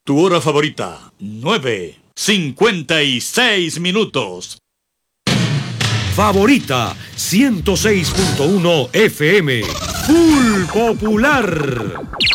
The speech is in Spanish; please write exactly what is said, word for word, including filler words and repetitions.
Tu hora favorita, nueve cincuenta y seis minutos. Favorita, ciento seis punto uno F M. Full Popular.